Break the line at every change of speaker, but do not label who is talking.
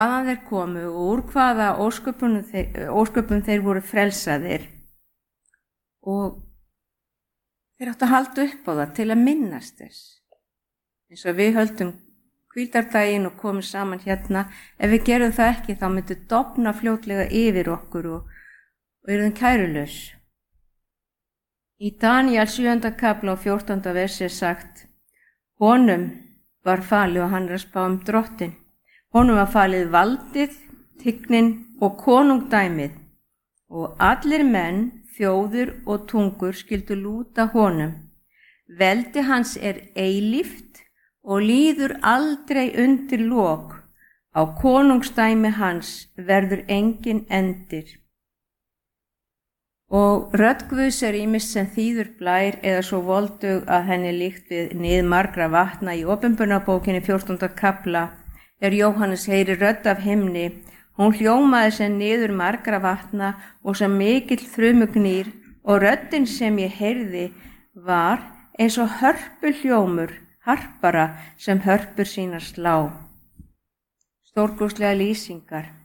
hvaðan þeir komu og úr hvaða ósköpum þeir voru frelsaðir, og þeir áttu að halda upp á það til að minnast þess. Eins og við höldum hvíldardaginn og komum saman hérna, ef við gerum það ekki þá myndi dofna fljótlega yfir okkur og erum kærulaus. Í Daníel 7. kafla og 14. versi sagt: honum var falið, og hann er að spá drottin, honum var falið valdið, tignin og konungdæmið, og allir menn, þjóðir og tungur skyldu lúta honum. Veldi hans er eilíft og líður aldrei undir lok. Á konungdæmi hans verður engin endir. Og rödd Guðs er ýmist sem þýður blær eða svo voldug að henni líkt við nið margra vatna. Í Opinberunarbókinni 14. kafla Jóhannes heyri rödd af himni. Hún hljómaði sem niður margra vatna og sem mikill þrumugnýr, og röddin sem ég heyrði var eins og hörpuhljómur harpara sem hörpur sínar slá. Stórkostlegar lýsingar.